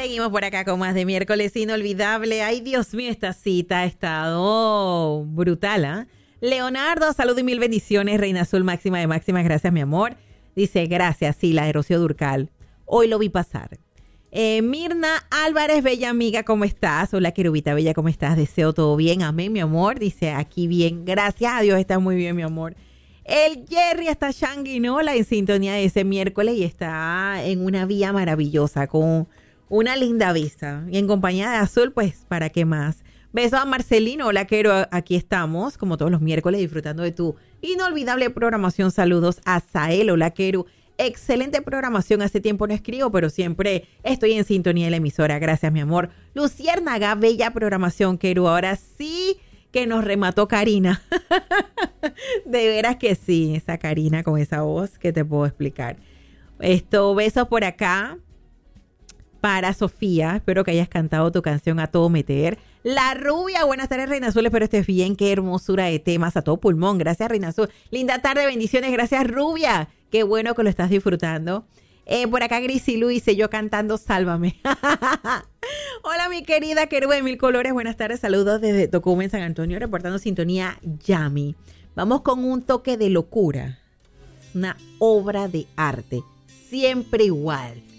Seguimos por acá con más de miércoles inolvidable. Ay, Dios mío, esta cita ha estado brutal, ¿ah? Leonardo, salud y mil bendiciones. Reina Azul, máxima de máximas. Gracias, mi amor. Dice, gracias, sí, la de Rocío Durcal. Hoy lo vi pasar. Mirna Álvarez, bella amiga, ¿cómo estás? Hola, querubita bella, ¿cómo estás? Deseo todo bien. Amén, mi amor. Dice, aquí bien. Gracias a Dios, está muy bien, mi amor. El Jerry está Shanguinola en sintonía de ese miércoles y está en una vía maravillosa con una linda vista. Y en compañía de Azul, pues, ¿para qué más? Besos a Marcelino. Hola, Quero. Aquí estamos, como todos los miércoles, disfrutando de tu inolvidable programación. Saludos a Sael. Hola, Quero. Excelente programación. Hace tiempo no escribo, pero siempre estoy en sintonía de la emisora. Gracias, mi amor. Luciérnaga, bella programación, Quero. Ahora sí que nos remató Karina. De veras que sí, esa Karina con esa voz que te puedo explicar. Besos por acá para Sofía. Espero que hayas cantado tu canción a todo meter. La Rubia, buenas tardes, Reina Azul. Espero estés bien. Qué hermosura de temas a todo pulmón. Gracias, Reina Azul. Linda tarde, bendiciones. Gracias, Rubia. Qué bueno que lo estás disfrutando. Por acá Grisilu dice, yo cantando Sálvame. Hola, mi querida Querube de Mil Colores. Buenas tardes, saludos desde Tocumen, San Antonio, reportando sintonía Yami. Vamos con un toque de locura. Una obra de arte. Siempre igual.